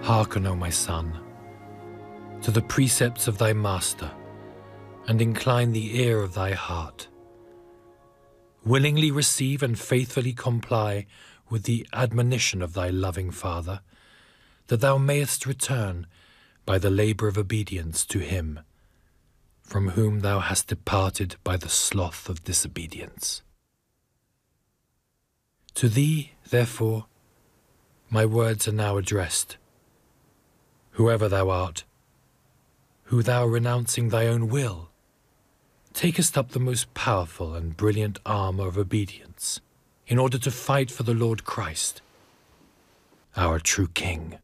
Hearken, O my son, to the precepts of thy master, and incline the ear of thy heart. Willingly receive and faithfully comply with the admonition of thy loving Father, that thou mayest return by the labour of obedience to him, from whom thou hast departed by the sloth of disobedience. To thee, therefore, my words are now addressed. Whoever thou art, who thou renouncing thy own will, takest up the most powerful and brilliant armour of obedience, in order to fight for the Lord Christ, our true King.